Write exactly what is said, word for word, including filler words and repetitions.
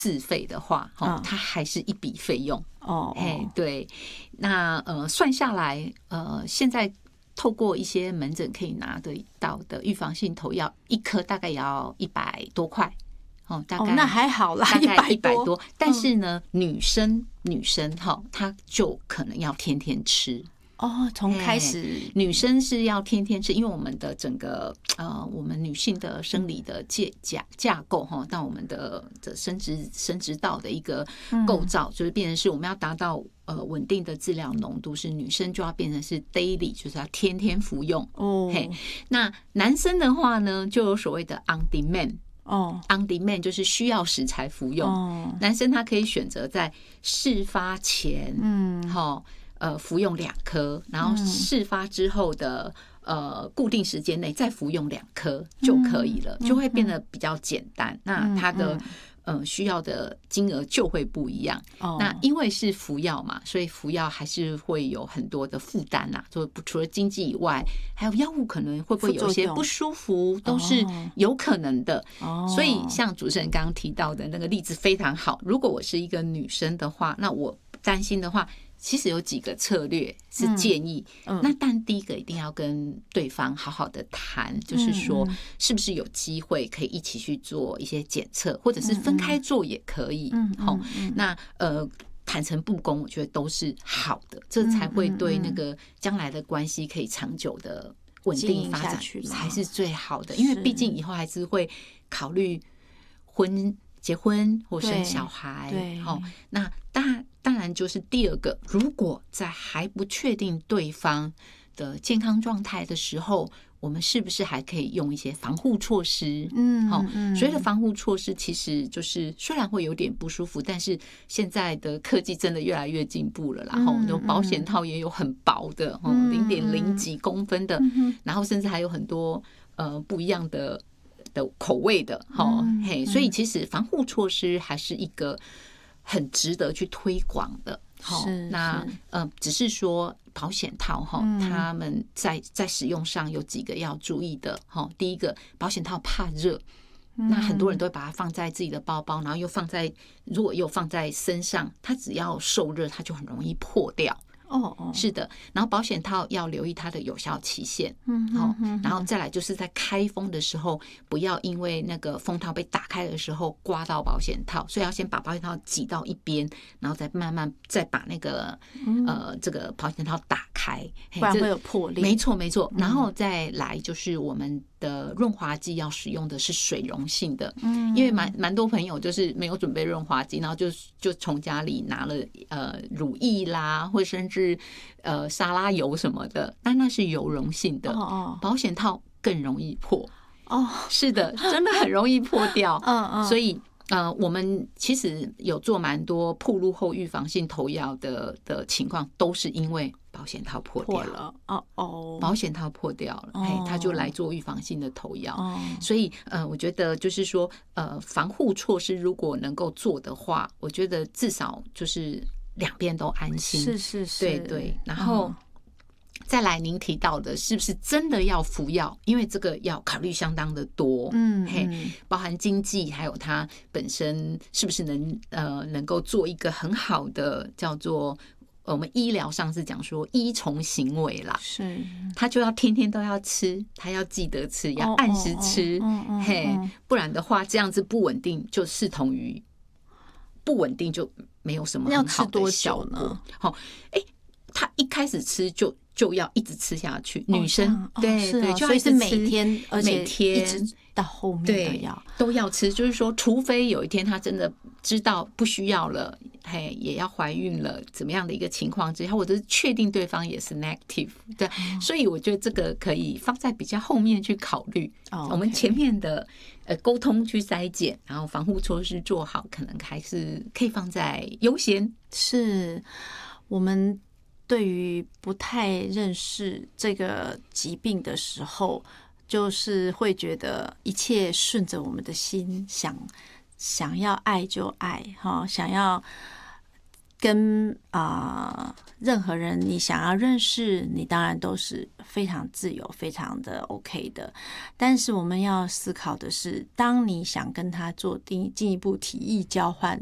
自费的话，哦，它还是一笔费用哦。哎，对，那呃算下来，呃，现在透过一些门诊可以拿得到的预防性投药，一颗大概也要一百多块。哦，大概、 哦、那还好啦， 大概一百多。 多但是呢，嗯、女生女生哈，她就可能要天天吃。 哦，从开始女生是要天天吃，因为我们的整个呃，我们女性的生理的架架构哈，到我们的的生殖生殖道的一个构造，嗯、就是变成是我们要达到呃稳定的治疗浓度，是女生就要变成是 daily， 就是要天天服用哦。嘿，那男生的话呢，就有所谓的 on demand。哦 ，on demand 就是需要时才服用。哦，男生他可以选择在事发前，嗯，好。呃，服用两颗，然后事发之后的、嗯、呃固定时间内再服用两颗就可以了，嗯、就会变得比较简单。嗯、那它的、嗯、呃需要的金额就会不一样。哦、那因为是服药嘛，所以服药还是会有很多的负担啦。就除了经济以外，还有药物可能会不会有一些不舒服，都是有可能的。哦、所以像主持人刚刚提到的那个例子非常好。如果我是一个女生的话，那我担心的话。其实有几个策略是建议，嗯嗯、那但第一个一定要跟对方好好的谈，嗯、就是说是不是有机会可以一起去做一些检测，或者是分开做也可以。嗯嗯嗯嗯、那呃坦诚不公，我觉得都是好的，这才会对那个将来的关系可以长久的稳定发展才是最好的。因为毕竟以后还是会考虑婚。结婚或生小孩，对，哦，那当然，当然就是第二个，如果在还不确定对方的健康状态的时候，我们是不是还可以用一些防护措施？嗯，好、哦，所谓的防护措施，其实就是虽然会有点不舒服，但是现在的科技真的越来越进步了啦。然后、嗯，有保险套也有很薄的，哦，零点零几公分的，嗯、然后甚至还有很多呃不一样的。的口味的，嗯嘿，所以其实防护措施还是一个很值得去推广的。是，那呃，只是说保险套哈，嗯、他们在在使用上有几个要注意的哈。第一个，保险套怕热，嗯、那很多人都会把它放在自己的包包，然后又放在如果又放在身上，它只要受热，它就很容易破掉。哦哦，是的，然后保险套要留意它的有效期限，嗯，好，然后再来就是在开封的时候，不要因为那个封套被打开的时候刮到保险套，所以要先把保险套挤到一边，然后再慢慢再把那个、嗯、呃这个保险套打开， 不然会有破裂。 没错没错，然后再来就是我们的润滑剂要使用的是水溶性的，嗯，因为蛮蛮多朋友就是没有准备润滑剂，然后就就从家里拿了呃乳液啦，或甚至呃沙拉油什么的，但那是油溶性的，哦哦保险套更容易破哦，是的，真的很容易破掉，嗯嗯，所以。呃，我们其实有做蛮多暴露后预防性投药的的情况，都是因为保险套破掉了，哦哦，保险套破掉了，哦、嘿，他就来做预防性的投药，哦、所以呃，我觉得就是说，呃，防护措施如果能够做的话，我觉得至少就是两边都安心， 是是是， 对对，然后。嗯再来，您提到的是不是真的要服药？因为这个要考虑相当的多，嗯，嘿，包含经济，还有它本身是不是能呃能够做一个很好的叫做我们医疗上是讲说依从行为啦，是，他就要天天都要吃，他要记得吃，要按时吃，哦哦哦嘿，不然的话这样子不稳定，就视同于不稳定，就没有什么很好的效果呢。好，哎，他一开始吃就。就要一直吃下去，女生、哦、对、哦、对，就要一直吃， 所以是每天，而且每天一直到后面的要都要吃。就是说，除非有一天她真的知道不需要了，嘿，也要怀孕了，怎么样的一个情况之下，或者是确定对方也是 negative， 对，哦、所以我觉得这个可以放在比较后面去考虑。哦、我们前面的呃沟通去筛检，然后防护措施做好，可能还是可以放在优先。 是我们。对于不太认识这个疾病的时候，就是会觉得一切顺着我们的心，想想要爱就爱，哈，想要跟啊、呃、任何人你想要认识，你当然都是非常自由、非常的 OK 的。但是我们要思考的是，当你想跟他做进进一步提议交换